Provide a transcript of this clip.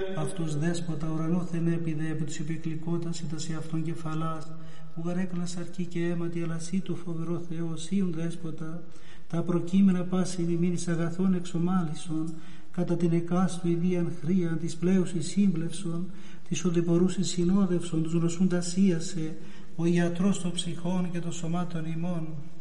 Αυτούς δέσποτα ουρανόθεν έπιδε επί τους υπεκλικότας ή τα σε αυτόν κεφαλάς, που γαρέκλας αρκεί και αίματι, αλλά σύ του φοβερό Θεό, σύουν δέσποτα, τα προκείμενα πάση ημίνης αγαθών εξομάλισον, κατά την εκάστου ιδίαν χρίαν της πλέουσης σύμπλευσον, της οδηπορούσης συνόδευσον, τους νοσούντας ίασε, ο ιατρός των ψυχών και των σωμάτων ημών.